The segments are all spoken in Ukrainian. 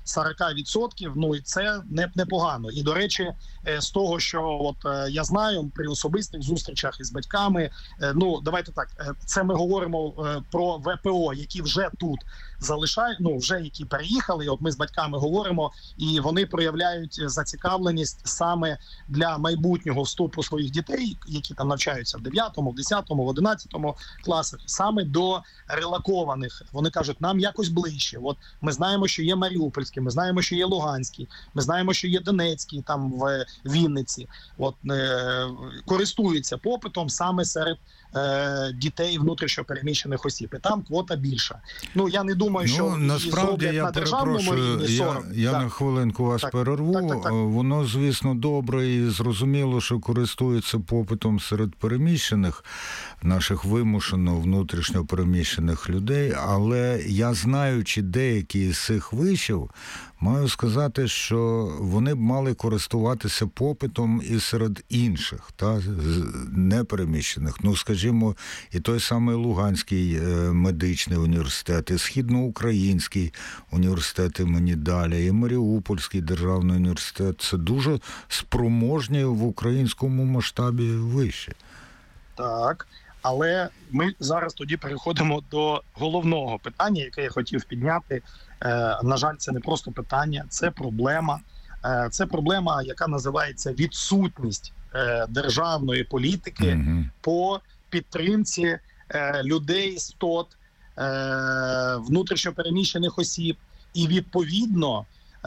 40%, ну і це непогано. І, до речі, з того, що от я знаю при особистих зустрічах із батьками, ну, давайте так, це ми говоримо про ВПО, які вже тут залишають, ну, вже які переїхали, і от ми з батьками говоримо, і вони проявляють зацікавленість саме для майбутнього вступу своїх дітей, які там навчаються в 9-му, в 10-му, в 11-му класах, саме до релокованих. Вони кажуть, нам якось ближче. От ми знаємо, що є Маріупольський, ми знаємо, що є Луганський, ми знаємо, що є Донецький, там в Вінниці. От користуються попитом саме серед дітей внутрішньопереміщених осіб. І там квота більша. Ну, я не думаю, що насправді, я на державному рівні 40. Я на хвилинку вас перерву. Так. Воно, звісно, добре і зрозуміло, що користується попитом серед переміщених, наших вимушено внутрішньо переміщених людей, але я, знаючи деякі з цих вишів, маю сказати, що вони б мали користуватися попитом і серед інших, непереміщених. Ну, скажімо, і той самий Луганський медичний університет, і Східноукраїнський університет імені Даля, і Маріупольський державний університет. Це дуже спроможні в українському масштабі виші. Так, але ми зараз тоді переходимо до головного питання, яке я хотів підняти. На жаль, це не просто питання, це проблема. Це проблема, яка називається відсутність державної політики по підтримці людей-істот, внутрішньопереміщених осіб і, відповідно,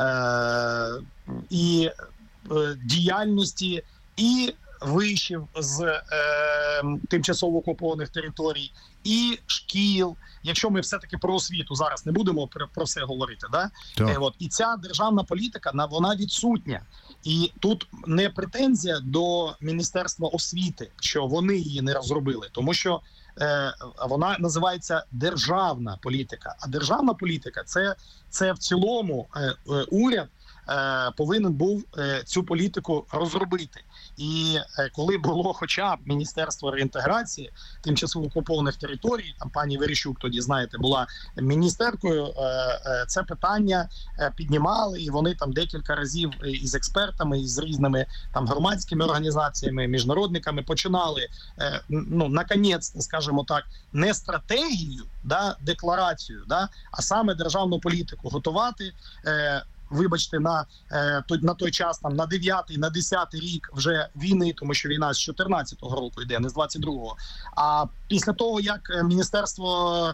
і діяльності і вишів з тимчасово окупованих територій, і шкіл. Якщо ми все-таки про освіту зараз не будемо про все говорити, да? І ця державна політика, вона відсутня. І тут не претензія до Міністерства освіти, що вони її не розробили, тому що вона називається державна політика. А державна політика – це в цілому уряд повинен був цю політику розробити. І коли було хоча б Міністерство реінтеграції тимчасово окупованих територій, там пані Верещук тоді, знаєте, була міністеркою, це питання піднімали, і вони там декілька разів із експертами, із різними там громадськими організаціями, міжнародниками починали, ну, наконець, скажімо так, не стратегію, декларацію, а саме державну політику готувати. Вибачте, на той час, там, на 9-й, на 10-й рік вже війни, тому що війна з 14-го року йде, не з 22-го. А після того, як міністерство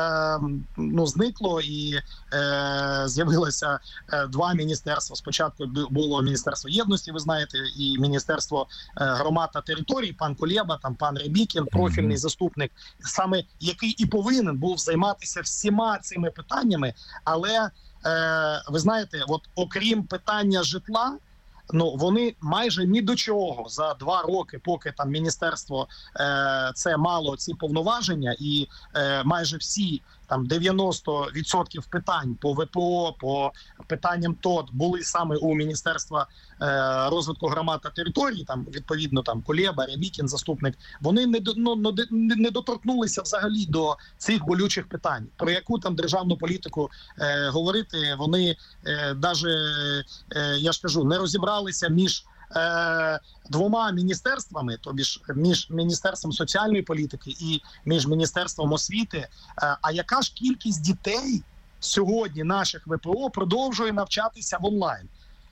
зникло і з'явилося два міністерства. Спочатку було Міністерство єдності, ви знаєте, і Міністерство громад та територій, пан Кулеба, там пан Рябікін, профільний заступник, саме який і повинен був займатися всіма цими питаннями, але ви знаєте, от окрім питання житла, вони майже ні до чого за 2 роки, поки там міністерство це мало ці повноваження, і майже всі там 90% питань по ВПО, по питанням ТОТ були саме у Міністерства розвитку громад та територій, там відповідно там Кулеба, Рябікін, заступник, вони не доторкнулися взагалі до цих болючих питань. Про яку там державну політику говорити, вони навіть, я ж кажу, не розібралися між двома міністерствами, тобі ж між Міністерством соціальної політики і між Міністерством освіти. А яка ж кількість дітей сьогодні наших ВПО продовжує навчатися в онлайн?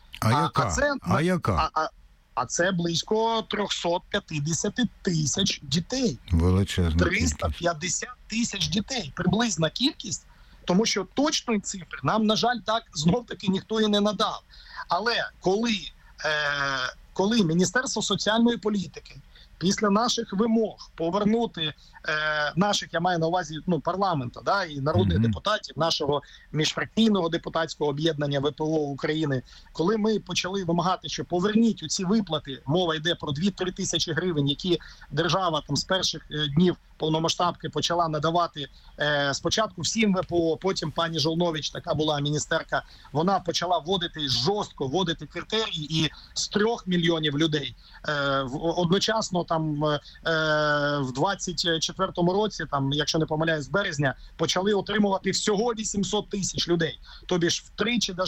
А це близько 350 тисяч дітей. Величезна 350 тисяч дітей. Приблизна кількість. Тому що точної цифри нам, на жаль, так знов-таки ніхто і не надав. Але коли Міністерство соціальної політики після наших вимог повернути наших, я маю на увазі, парламенту, і народних депутатів, нашого міжфракційного депутатського об'єднання ВПО України, коли ми почали вимагати, що поверніть у ці виплати, мова йде про 2-3 тисячі гривень, які держава там з перших днів повномасштабки почала надавати спочатку всім ВПО, потім пані Жолнович, така була міністерка, вона почала жорстко вводити критерії, і з 3 мільйонів людей одночасно там в 24-му році, там, якщо не помиляюсь, з березня, почали отримувати всього 800 тисяч людей. Тобі ж втричі,